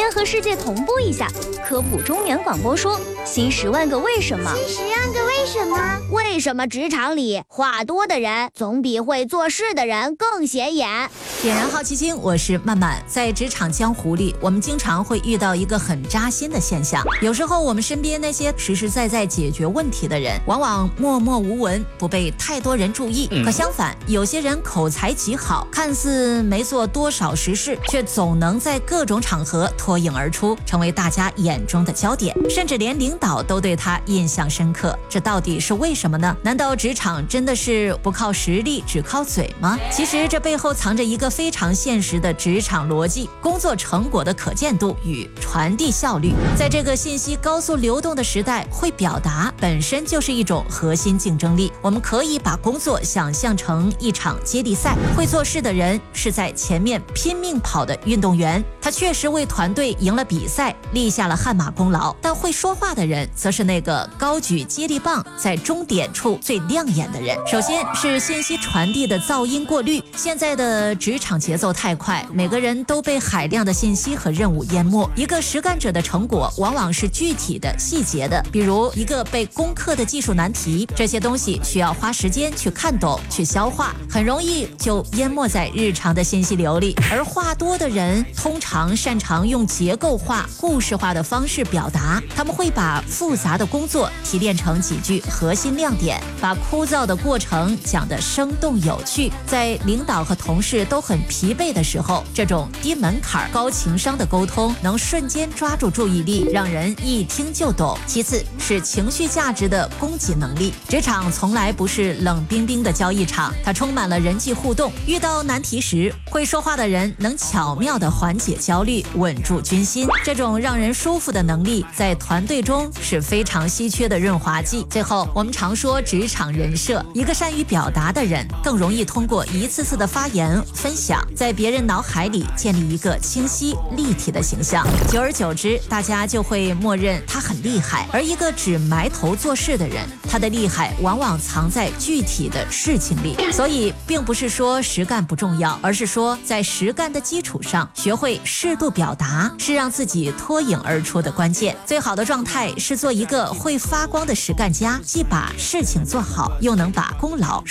先和世界同步一下，科普中原广播说新10万个为什么。 新10万个为什么？为什么职场里话多的人总比会做事的人更显眼？ 点燃好奇心，我是曼曼。在职场江湖里，我们经常会遇到一个很扎心的现象，有时候我们身边那些实实在在解决问题的人，往往默默无闻，不被太多人注意。可相反，有些人口才极好，看似没做多少实事，却总能在各种场合脱颖而出，成为大家眼中的焦点，甚至连领导都对他印象深刻。这到底是为什么呢？难道职场真的是不靠实力，只靠嘴吗？其实这背后藏着一个非常现实的职场逻辑：工作成果的可见度与传递效率。在这个信息高速流动的时代，会表达本身就是一种核心竞争力。我们可以把工作想象成一场接力赛，会做事的人是在前面拼命跑的运动员，他确实为团队赢了比赛，立下了汗马功劳。但会说话的人则是那个高举接力棒在终点处最亮眼的人。首先是信息传递的噪音过滤。现在的职场节奏太快，每个人都被海量的信息和任务淹没。一个实干者的成果往往是具体的、细节的，比如一个被攻克的技术难题，这些东西需要花时间去看懂、去消化，很容易就淹没在日常的信息流里。而话多的人通常擅长用结构化、故事化的方式表达，他们会把复杂的工作提炼成几句核心亮点，把枯燥的过程讲得生动有趣。在领导和同事都很疲惫的时候，这种低门槛、高情商的沟通能瞬间抓住注意力，让人一听就懂。其次是情绪价值的供给能力。职场从来不是冷冰冰的交易场，它充满了人际互动。遇到难题时，会说话的人能巧妙地缓解焦虑，稳住军心。这种让人舒服的能力，在团队中是非常稀缺的润滑剂。最后，我们常说职场人设，一个善于表达的人，更容易通过一次次的发言分享，在别人脑海里建立一个清晰立体的形象。久而久之，大家就会默认他很厉害。而一个只埋头做事的人，他的厉害往往藏在具体的事情里。所以并不是说实干不重要，而是说在实干的基础上，学会适度表达是让自己脱颖而出的关键。最好的状态是做一个会发光的实干家，既把事情做好，又能把功劳